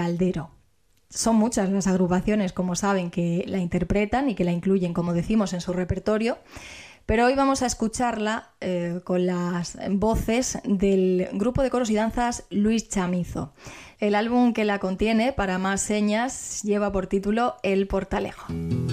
Caldero. Son muchas las agrupaciones, como saben, que la interpretan y que la incluyen, como decimos, en su repertorio, pero hoy vamos a escucharla con las voces del grupo de coros y danzas Luis Chamizo. El álbum que la contiene, Para más señas, lleva por título El Portalejo.